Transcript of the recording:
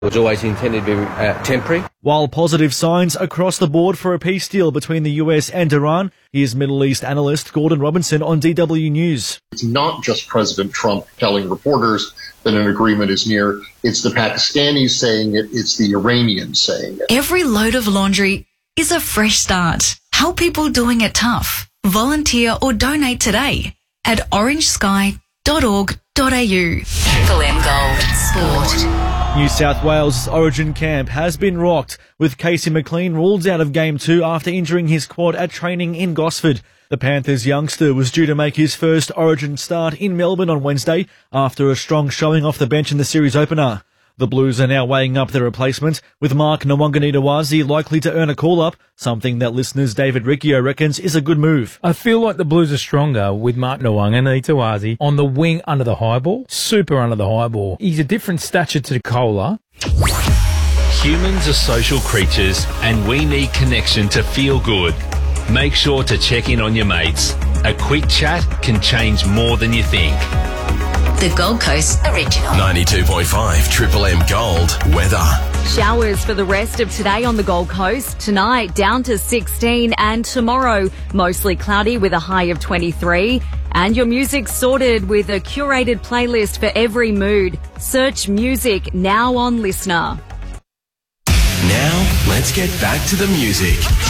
was always intended to be temporary. While positive signs across the board for a peace deal between the US and Iran, here's Middle East analyst Gordon Robinson on DW News. It's not just President Trump telling reporters that an agreement is near. It's the Pakistanis saying it. It's the Iranians saying it. Every load of laundry is a fresh start. Help people doing it tough. Volunteer or donate today at orangesky.org.au. Triple M Gold Sport. New South Wales' Origin camp has been rocked, with Casey McLean ruled out of Game 2 after injuring his quad at training in Gosford. The Panthers youngster was due to make his first Origin start in Melbourne on Wednesday after a strong showing off the bench in the series opener. The Blues are now weighing up their replacement, with Mark Nwanganitawazi likely to earn a call-up, something that listeners David Riccio reckons is a good move. I feel like the Blues are stronger with Mark Nwanganitawazi on the wing under the high ball, super under the high ball. He's a different stature to Kola. Humans are social creatures and we need connection to feel good. Make sure to check in on your mates. A quick chat can change more than you think. The Gold Coast Original. 92.5 Triple M Gold weather. Showers for the rest of today on the Gold Coast. Tonight down to 16 and tomorrow mostly cloudy with a high of 23. And your music sorted with a curated playlist for every mood. Search music now on Listener. Now, let's get back to the music.